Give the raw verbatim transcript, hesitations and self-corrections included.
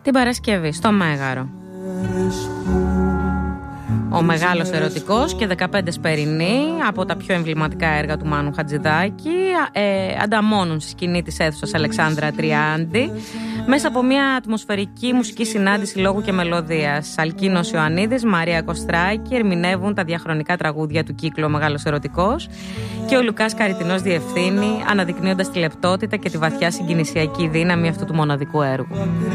την Παρασκευή στο Μέγαρο. Ο Μεγάλος Ερωτικός και δεκαπέντε Σπερινοί, από τα πιο εμβληματικά έργα του Μάνου Χατζηδάκη, ε, ανταμώνουν στη σκηνή της αίθουσας Αλεξάνδρα Τριάντη μέσα από μια ατμοσφαιρική μουσική συνάντηση λόγου και μελωδίας. Αλκίνος Ιωαννίδης, Μαρία Κοστράκη ερμηνεύουν τα διαχρονικά τραγούδια του κύκλου Ο Μεγάλος Ερωτικός και ο Λουκάς Καριτινός διευθύνει, αναδεικνύοντας τη λεπτότητα και τη βαθιά συγκινησιακή δύναμη αυτού του μοναδικού έργου.